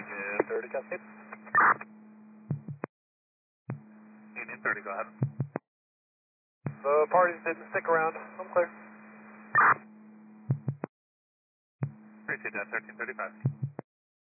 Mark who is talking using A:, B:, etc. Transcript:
A: Union 30, Cascade.
B: Union 30, go ahead.
A: The parties didn't stick around. I'm clear.
B: Appreciate that, 1335.